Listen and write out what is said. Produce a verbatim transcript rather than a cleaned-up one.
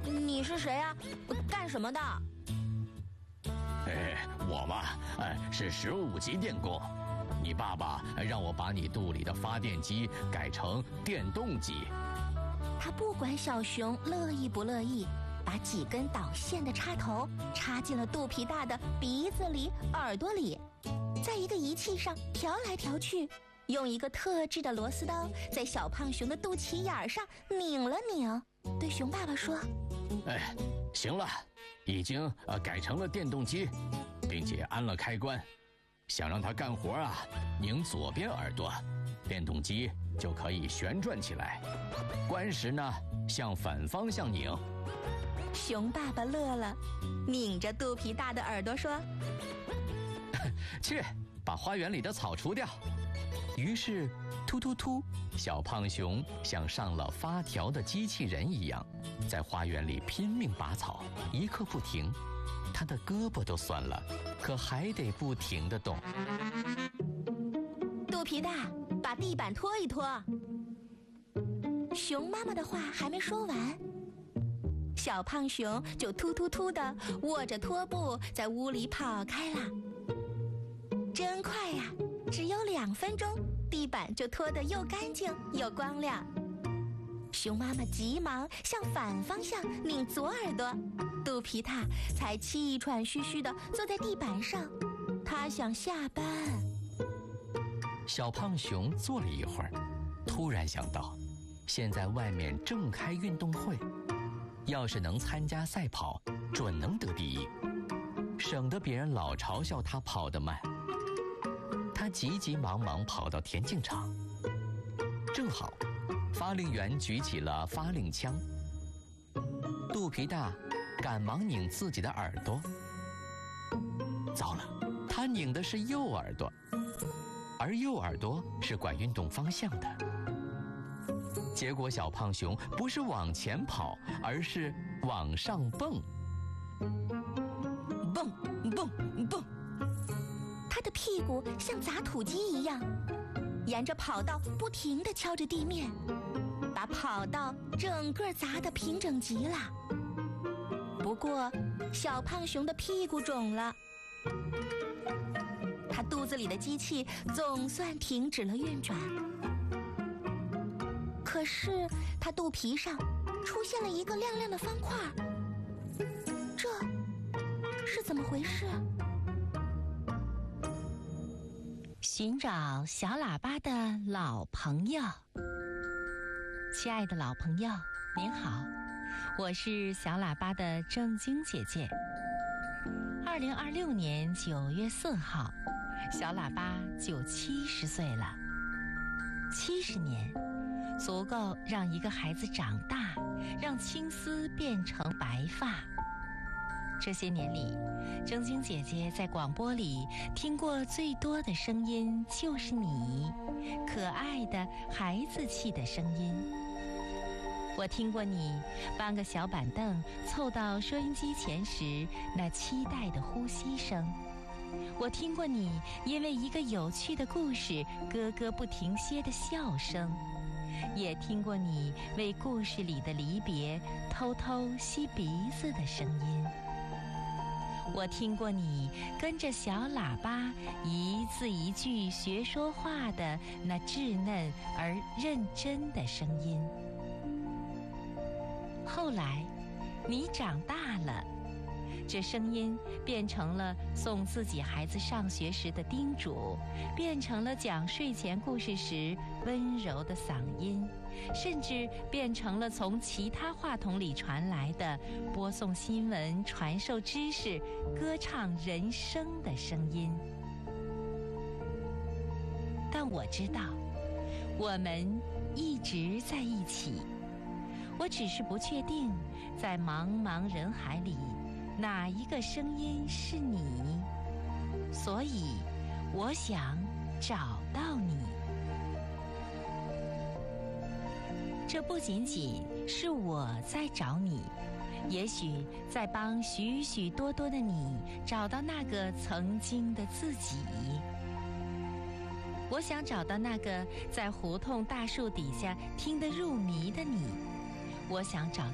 你是谁啊？干什么的？ 哎，我嘛，哎，是十五级电工。你爸爸让我把你肚里的发电机改成电动机。 他不管小熊乐意不乐意，把几根导线的插头插进了肚皮大的鼻子里、耳朵里，在一个仪器上调来调去，用一个特制的螺丝刀在小胖熊的肚脐眼上拧了拧，对熊爸爸说： 哎，行了，已经呃改成了电动机，并且安了开关。想让它干活啊，拧左边耳朵，电动机就可以旋转起来。关时呢，向反方向拧。 熊爸爸乐了，拧着肚皮大的耳朵说： 去，把花园里的草除掉。于是，突突突，小胖熊像上了发条的机器人一样，在花园里拼命拔草，一刻不停。他的胳膊都酸了，可还得不停地动。 肚皮大，把地板拖一拖。熊妈妈的话还没说完，小胖熊就突突突地握着拖布在屋里跑开了。真快呀，只有两分钟，地板就拖得又干净又光亮。熊妈妈急忙向反方向拧左耳朵，肚皮大才气喘吁吁地坐在地板上。他想下班。 小胖熊坐了一会儿，突然想到，现在外面正开运动会，要是能参加赛跑，准能得第一，省得别人老嘲笑他跑得慢。他急急忙忙跑到田径场，正好发令员举起了发令枪。肚皮大赶忙拧自己的耳朵，糟了，他拧的是右耳朵，而右耳朵是管运动方向的。结果小胖熊不是往前跑，而是往上蹦， 蹦蹦蹦，他的屁股像砸土机一样，沿着跑道不停地敲着地面，把跑道整个砸得平整极了。不过小胖熊的屁股肿了，他肚子里的机器总算停止了运转。可是他肚皮上出现了一个亮亮的方块，这是怎么回事？ 寻找小喇叭的老朋友。亲爱的老朋友，您好，我是小喇叭的正晶姐姐。二零二六年九月四号，小喇叭就七十岁了。七十年，足够让一个孩子长大，让青丝变成白发。这些年里，正晶姐姐在广播里听过最多的声音就是你，可爱的孩子气的声音。我听过你搬个小板凳凑到收音机前时那期待的呼吸声，我听过你因为一个有趣的故事咯咯不停歇的笑声，也听过你为故事里的离别偷偷吸鼻子的声音。我听过你跟着小喇叭一字一句学说话的那稚嫩而认真的声音。后来你长大了，这声音变成了送自己孩子上学时的叮嘱，变成了讲睡前故事时温柔的嗓音，甚至变成了从其他话筒里传来的播送新闻、传授知识、歌唱人生的声音。但我知道，我们一直在一起，我只是不确定，在茫茫人海里，哪一个声音是你？所以，我想找到你。这不仅仅是我在找你，也许在帮许许多多的你找到那个曾经的自己。我想找到那个在胡同大树底下听得入迷的你，我想找